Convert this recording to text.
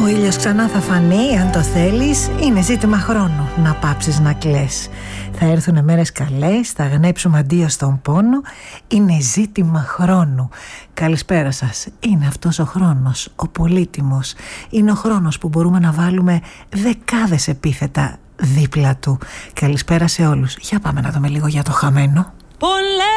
ήλιος ξανά θα φανεί, αν το θέλεις. Είναι ζήτημα χρόνου να πάψεις να κλαις. Θα έρθουνε μέρες καλές, θα γνέψουμε αντίο στον πόνο. Είναι ζήτημα χρόνου. Καλησπέρα σας. Είναι αυτός ο χρόνος, ο πολύτιμος. Είναι ο χρόνος που μπορούμε να βάλουμε δεκάδες επίθετα δίπλα του. Καλησπέρα σε όλους. Για πάμε να δούμε λίγο για το χαμένο. Πολλές